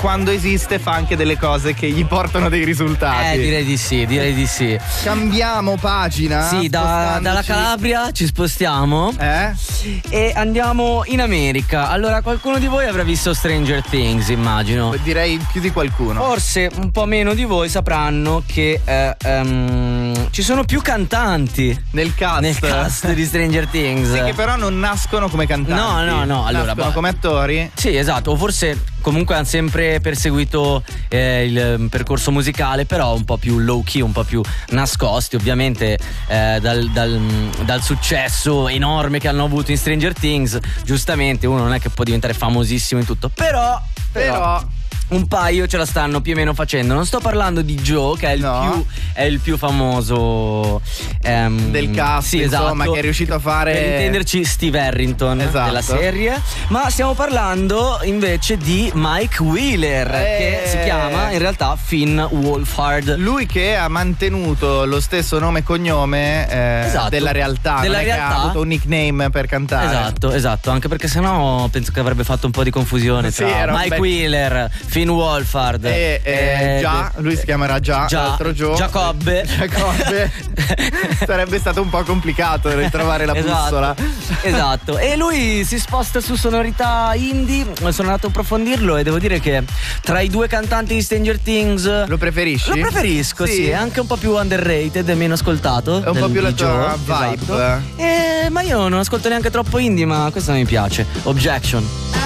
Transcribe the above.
quando esiste fa anche delle cose che gli portano dei risultati. Direi di sì. Cambiamo pagina. Sì, dalla Calabria ci spostiamo e andiamo in America. Allora, qualcuno di voi avrà visto Stranger Things, immagino. Direi più di qualcuno. Forse un po' meno di voi sapranno che ci sono più cantanti nel cast di Stranger Things. Sì, che però non nascono come cantanti. No. Allora, nascono come attori. Sì, esatto. O forse comunque hanno sempre perseguito il percorso musicale, però un po' più low key, un po' più nascosti, ovviamente dal successo enorme che hanno avuto in Stranger Things. Giustamente uno non è che può diventare famosissimo in tutto, però un paio ce la stanno più o meno facendo. Non sto parlando di Joe, che è il più famoso del cast, sì, insomma, esatto, che è riuscito a fare, per intenderci, Steve Harrington, esatto, della serie. Ma stiamo parlando invece di Mike Wheeler, che si chiama in realtà Finn Wolfhard. Lui che ha mantenuto lo stesso nome e cognome esatto, della realtà, della non realtà. È che ha avuto un nickname per cantare. Esatto, anche perché sennò penso che avrebbe fatto un po' di confusione tra Mike Wheeler, Finn Wolfhard lui si chiamerà l'altro Joe Giacobbe. Sarebbe stato un po' complicato ritrovare la bussola. Esatto. E lui si sposta su sonorità indie. Sono andato a approfondirlo e devo dire che tra i due cantanti di Stranger Things lo preferisci? Lo preferisco, sì. È anche un po' più underrated e meno ascoltato. È un po' più la tua vibe. Esatto. Ma io non ascolto neanche troppo indie, ma questa mi piace. Objection.